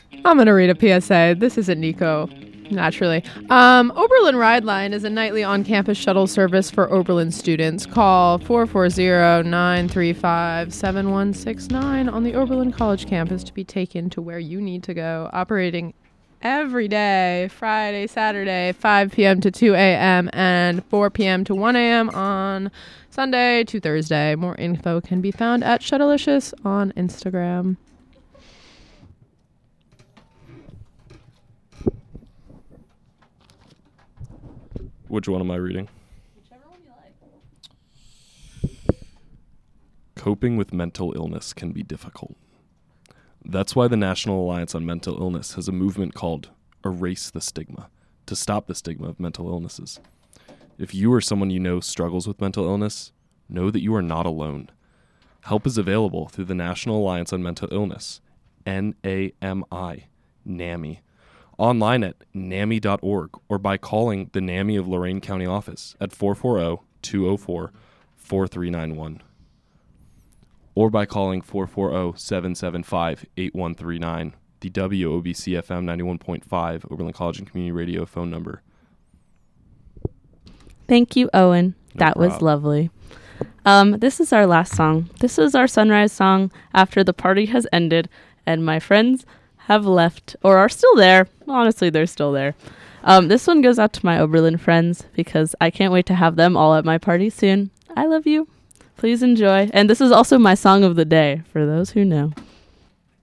I'm going to read a PSA. This isn't Nico, naturally. Oberlin Ride Line is a nightly on-campus shuttle service for Oberlin students. Call 440-935-7169 on the Oberlin College campus to be taken to where you need to go. Operating every day, Friday, Saturday, 5 p.m. to 2 a.m. and 4 p.m. to 1 a.m. on Sunday to Thursday. More info can be found at Shuttlicious on Instagram. Which one am I reading? Whichever one you like. Coping with mental illness can be difficult. That's why the National Alliance on Mental Illness has a movement called Erase the Stigma, to stop the stigma of mental illnesses. If you or someone you know struggles with mental illness, know that you are not alone. Help is available through the National Alliance on Mental Illness, NAMI, NAMI, online at NAMI.org or by calling the NAMI of Lorain County office at 440-204-4391 or by calling 440-775-8139, the WOBC-FM 91.5 Oberlin College and Community Radio phone number. Thank you, Owen. No that was problem. lovely. This is our last song. This is our sunrise song after the party has ended and my friends have left or are still there. Honestly, they're still there. This one goes out to my Oberlin friends because I can't wait to have them all at my party soon. I love you. Please enjoy. And this is also my song of the day for those who know.